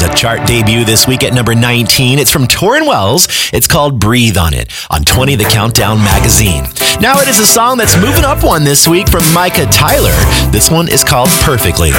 chart debut this week at number 19. It's from Torrin Wells. It's called Breathe on It on 20 The Countdown magazine. Now it is a song that's moving up one this week from Micah Tyler. This one is called Perfectly.